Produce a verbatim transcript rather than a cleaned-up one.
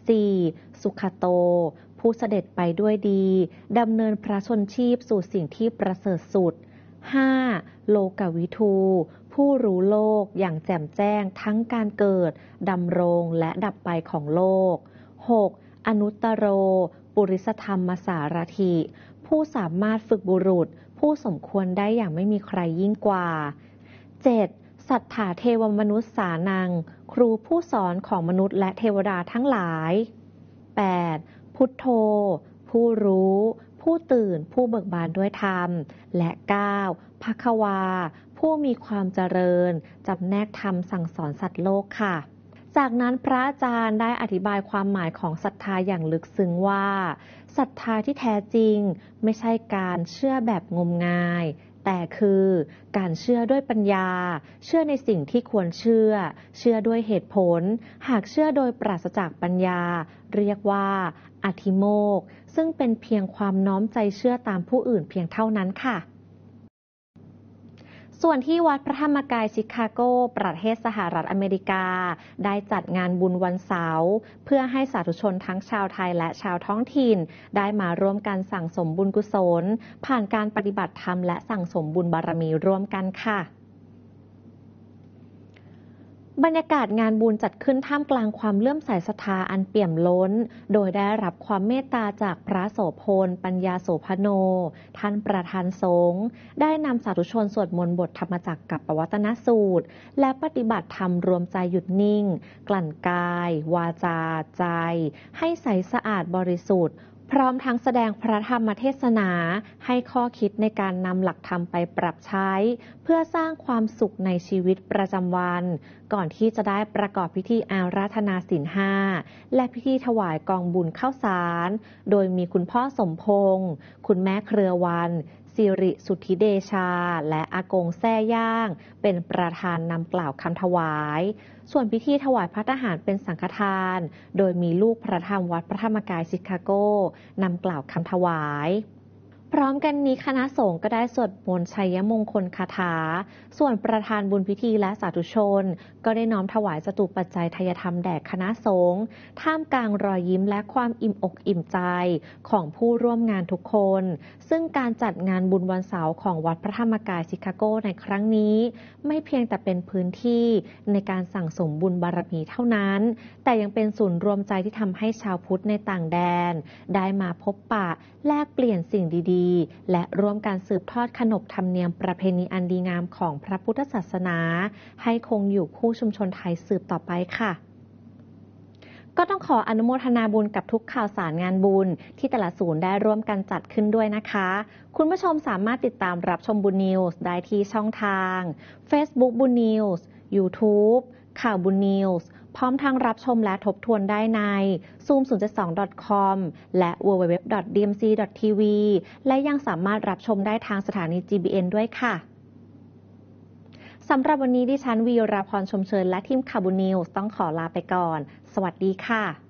สี่ สุขโตผู้เสด็จไปด้วยดีดำเนินพระชนชีพสู่สิ่งที่ประเสริฐสุด ห้า โลกวิทูผู้รู้โลกอย่างแจ่มแจ้งทั้งการเกิดดำรงและดับไปของโลก หก อนุตตโรปุริสธรรมสารถิผู้สามารถฝึกบุรุษผู้สมควรได้อย่างไม่มีใครยิ่งกว่า เจ็ด สัทธาเทวมนุษย์สานังครูผู้สอนของมนุษย์และเทวดาทั้งหลาย แปด พุทโธผู้รู้ผู้ตื่นผู้เบิกบานด้วยธรรมและ เก้า ภควาผู้มีความเจริญจำแนกธรรมสั่งสอนสัตว์โลกค่ะจากนั้นพระอาจารย์ได้อธิบายความหมายของศรัทธาอย่างลึกซึ้งว่าศรัทธาที่แท้จริงไม่ใช่การเชื่อแบบงมงายแต่คือการเชื่อด้วยปัญญาเชื่อในสิ่งที่ควรเชื่อเชื่อด้วยเหตุผลหากเชื่อโดยปราศจากปัญญาเรียกว่าอธิโมกข์ซึ่งเป็นเพียงความน้อมใจเชื่อตามผู้อื่นเพียงเท่านั้นค่ะส่วนที่วัดพระธรรมกายชิคาโกประเทศสหรัฐอเมริกาได้จัดงานบุญวันเสาร์เพื่อให้สาธุชนทั้งชาวไทยและชาวท้องถิ่นได้มาร่วมกันสั่งสมบุญกุศลผ่านการปฏิบัติธรรมและสั่งสมบุญบารมีร่วมกันค่ะบรรยากาศงานบุญจัดขึ้นท่ามกลางความเลื่อมใสศรัทธาอันเปี่ยมล้นโดยได้รับความเมตตาจากพระโสพลปัญญาโสภโนท่านประธานสงฆ์ได้นำสาธุชนสวดมนต์บทธรรมจักรกับปวัตนสูตรและปฏิบัติธรรมรวมใจหยุดนิ่งกลั่นกายวาจาใจให้ใสสะอาดบริสุทธิ์พร้อมทั้งแสดงพระธรรมเทศนาให้ข้อคิดในการนำหลักธรรมไปปรับใช้เพื่อสร้างความสุขในชีวิตประจำวันก่อนที่จะได้ประกอบพิธีอาราธนาศีลห้าและพิธีถวายกองบุญข้าวสารโดยมีคุณพ่อสมพงษ์คุณแม่เครือวันสิริสุทธิเดชาและอากงแซ่ย่างเป็นประธานนำกล่าวคำถวายส่วนพิธีถวายพระทหารเป็นสังฆทานโดยมีลูกพระธรรมวัดพระธรรมกายชิคาโกนำกล่าวคำถวายพร้อมกันนี้คณะสงฆ์ก็ได้สวดมนต์ชัยมงคลคาถาส่วนประธานบุญพิธีและสาธุชนก็ได้น้อมถวายจตุปัจจัยทายธรรมแด่คณะสงฆ์ท่ามกลางรอยยิ้มและความอิ่มอกอิ่มใจของผู้ร่วมงานทุกคนซึ่งการจัดงานบุญวันเสาร์ของวัดพระธรรมกายชิคาโกในครั้งนี้ไม่เพียงแต่เป็นพื้นที่ในการสั่งสมบุญบารมีเท่านั้นแต่ยังเป็นศูนย์รวมใจที่ทำให้ชาวพุทธในต่างแดนได้มาพบปะแลกเปลี่ยนสิ่งดีและร่วมการสืบทอดขนบธรรมเนียมประเพณีอันดีงามของพระพุทธศาสนาให้คงอยู่คู่ชุมชนไทยสืบต่อไปค่ะก็ต้องขออนุโมทนาบุญกับทุกข่าวสารงานบุญที่แต่ละศูนย์ได้ร่วมกันจัดขึ้นด้วยนะคะคุณผู้ชมสามารถติดตามรับชมบุญนิวส์ได้ที่ช่องทาง Facebook บุญนิวส์ YouTube ข่าวบุญนิวส์พร้อมทั้งรับชมและทบทวนได้ใน ซูม ศูนย์ เจ็ด สอง ดอท คอม และ ดับเบิลยู ดับเบิลยู ดับเบิลยู ดอท ดี เอ็ม ซี ดอท ที วี และยังสามารถรับชมได้ทางสถานี จี บี เอ็น ด้วยค่ะสำหรับวันนี้ดิฉันวีราพรชมเชยและทีมข่าวบุญนิวส์ต้องขอลาไปก่อนสวัสดีค่ะ